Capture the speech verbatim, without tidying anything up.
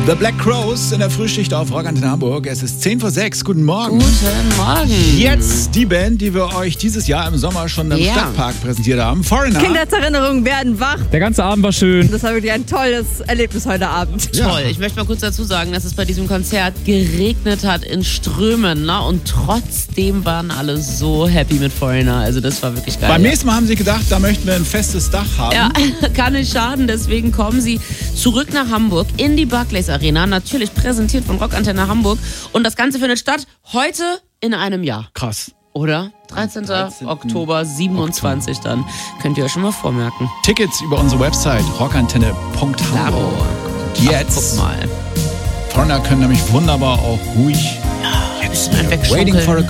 The Black Crowes in der Frühschicht auf Rock Antenne Hamburg. Es ist zehn vor sechs. Guten Morgen. Guten Morgen. Jetzt die Band, die wir euch dieses Jahr im Sommer schon im Ja. Stadtpark präsentiert haben. Foreigner. Kindheitserinnerungen werden wach. Der ganze Abend war schön. Das war wirklich ein tolles Erlebnis heute Abend. Ja. Toll. Ich möchte mal kurz dazu sagen, dass es bei diesem Konzert geregnet hat in Strömen, ne? Und trotzdem waren alle so happy mit Foreigner. Also das war wirklich geil. Beim ja. nächsten Mal haben sie gedacht, da möchten wir ein festes Dach haben. Ja, kann nicht schaden. Deswegen kommen sie zurück nach Hamburg in die Barclays Arena. Natürlich präsentiert von Rock Antenne Hamburg. Und das Ganze findet statt heute in einem Jahr. Krass. Oder? dreizehnten dreizehnten Oktober siebenundzwanzig dann. Könnt ihr euch schon mal vormerken. Tickets über unsere Website rockantenne punkt hamburg. Und jetzt, Ach, guck mal. Foreigner können nämlich wunderbar auch ruhig Bisschen ein Waiting for a